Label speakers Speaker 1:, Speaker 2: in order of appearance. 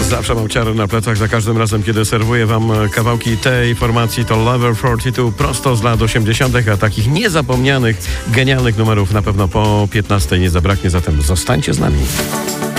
Speaker 1: Zawsze mam ciary na plecach za każdym razem, kiedy serwuję wam kawałki tej formacji. To Lover 42 prosto z lat 80., a takich niezapomnianych, genialnych numerów na pewno po 15 nie zabraknie, zatem zostańcie z nami.